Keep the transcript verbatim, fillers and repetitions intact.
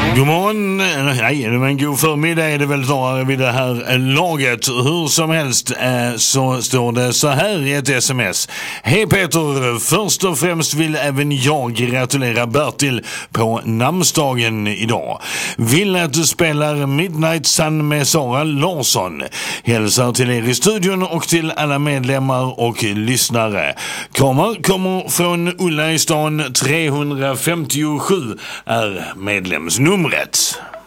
God morgon, nej men god förmiddag är det väl snarare vid det här laget. Hur som helst eh, så står det så här i ett sms. Hej Peter, först och främst vill även jag gratulera Bertil på namnsdagen idag. Vill att du spelar Midnight Sun med Sara Larsson. Hälsar till er i studion och till alla medlemmar och lyssnare. Kommer, kommer från Ulla i stan trehundrafemtiosju är medlemsnumret.